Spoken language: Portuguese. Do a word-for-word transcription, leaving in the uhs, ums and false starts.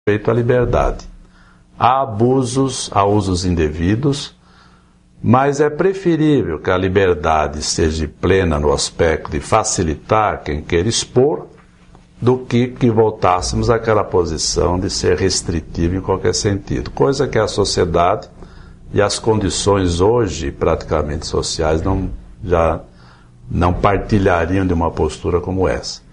respeito à liberdade. Há abusos, há usos indevidos, mas é preferível que a liberdade esteja plena no aspecto de facilitar quem queira expor, do que que voltássemos àquela posição de ser restritivo em qualquer sentido. Coisa que a sociedade e as condições hoje, praticamente sociais, não, já não partilhariam de uma postura como essa.